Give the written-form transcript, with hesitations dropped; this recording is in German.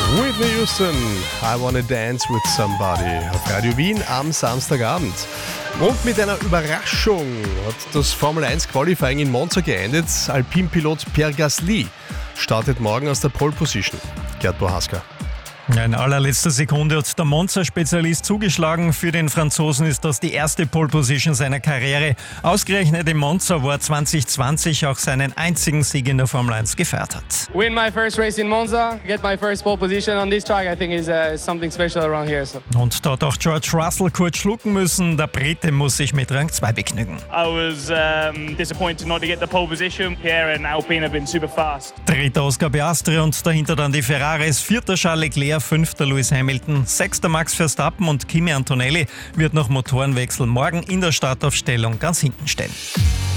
Whitney Houston, I Wanna Dance With Somebody auf Radio Wien am Samstagabend. Und mit einer Überraschung hat das Formel 1 Qualifying in Monza geendet. Alpin-Pilot Pierre Gasly startet morgen aus der Pole Position. Gerd Bohaska. In allerletzter Sekunde hat der Monza-Spezialist zugeschlagen. Für den Franzosen ist das die erste Pole-Position seiner Karriere. Ausgerechnet in Monza, wo er 2020 auch seinen einzigen Sieg in der Formel 1 gefeiert hat. Win my first race in Monza, get my first pole position on this track, I think is something special around here. So. Und da hat auch George Russell kurz schlucken müssen. Der Brite muss sich mit Rang 2 begnügen. I was disappointed not to get the pole position. Pierre and Alpine have been super fast. Dritter Oscar Piastri und dahinter dann die Ferraris. Vierter Charles Leclerc, fünfter Lewis Hamilton, sechster Max Verstappen und Kimi Antonelli wird nach Motorenwechsel morgen in der Startaufstellung ganz hinten stehen.